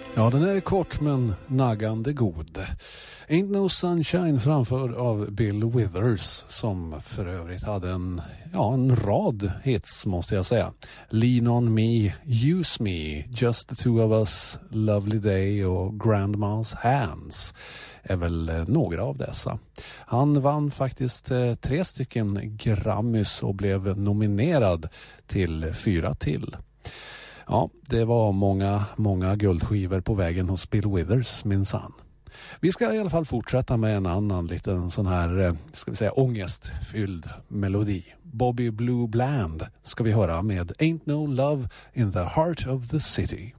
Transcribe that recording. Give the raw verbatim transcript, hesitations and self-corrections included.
Ja, den är kort men naggande god. Ain't No Sunshine framför av Bill Withers, som för övrigt hade en, ja, en rad hits måste jag säga. Lean On Me, Use Me, Just the Two of Us, Lovely Day och Grandma's Hands är väl några av dessa. Han vann faktiskt eh, tre stycken Grammys och blev nominerad till fyra till. Ja, det var många, många guldskivor på vägen hos Bill Withers, minsann. Vi ska i alla fall fortsätta med en annan liten sån här, ska vi säga, ångestfylld melodi. Bobby Blue Bland ska vi höra med Ain't No Love in the Heart of the City.